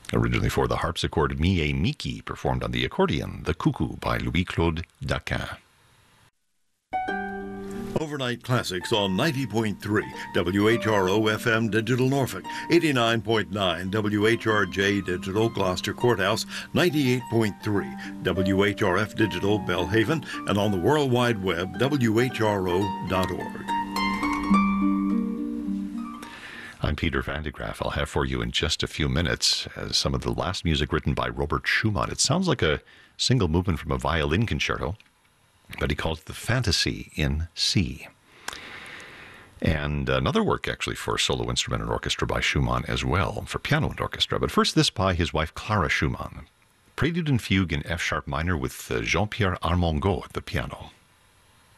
Originally for the harpsichord, Mie Miki performed on the accordion, The Cuckoo by Louis-Claude Daquin. Overnight Classics on 90.3 WHRO FM Digital Norfolk, 89.9 WHRJ Digital Gloucester Courthouse, 98.3 WHRF Digital Belhaven, and on the World Wide Web, WHRO.org. I'm Peter Van de Graaff. I'll have for you in just a few minutes some of the last music written by Robert Schumann. It sounds like a single movement from a violin concerto, but he calls it the Fantasy in C. And another work actually for solo instrument and orchestra by Schumann as well, for piano and orchestra. But first, this by his wife Clara Schumann. Prelude and Fugue in F-sharp minor with Jean-Pierre Armengaud at the piano.